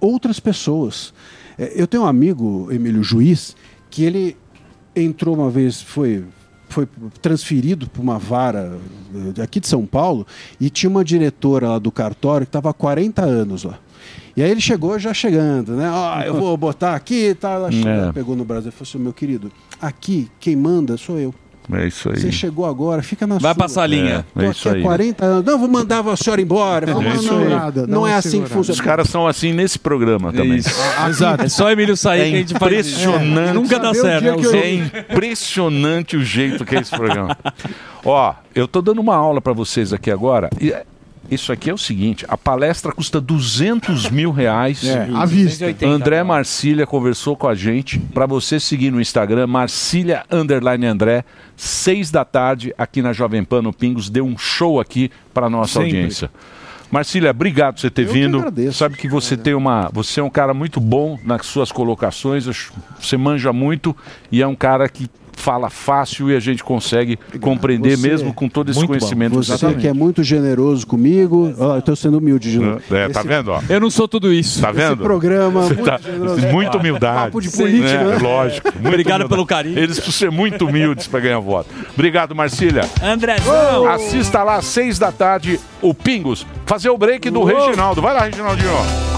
outras pessoas. Eu tenho um amigo, Emílio Juiz, que ele entrou uma vez, foi transferido para uma vara aqui de São Paulo e tinha uma diretora lá do cartório que estava há 40 anos lá. E aí ele chegou já chegando, né? Eu vou botar aqui, tá? Ela chegou, pegou no Brasil e falou assim, meu querido, aqui quem manda sou eu. É isso aí. Você chegou agora, fica na sua. Vai passar a linha. Tô aqui há 40 anos. Não, vou mandar a senhora embora. Não é assim que funciona. Os caras são assim nesse programa também. Exato. É só Emílio sair que a gente faz. Impressionante. Nunca dá certo. É impressionante o jeito que é esse programa. Ó, eu tô dando uma aula para vocês aqui agora. Isso aqui é o seguinte, a palestra custa R$200 mil. À vista. André Marcília conversou com a gente. Para você seguir no Instagram, Marcília_André, 6 da tarde, aqui na Jovem Pan, no Pingos. Deu um show aqui para nossa audiência. Marcília, obrigado por você ter vindo. Sabe que você você é um cara muito bom nas suas colocações. Você manja muito e é um cara que fala fácil e a gente consegue compreender mesmo com todo esse conhecimento. Você que é muito generoso comigo. Eu estou sendo humilde de novo. Tá vendo? Ó. Eu não sou tudo isso. Tá vendo? Esse programa muito generoso. Muita humildade. Papo de política, né? Lógico. Obrigado pelo carinho. Eles precisam ser muito humildes para ganhar voto. Obrigado, Marcília. Andrezão. Assista lá às 6 da tarde o Pingos. Fazer o break do Reginaldo. Vai lá, Reginaldinho.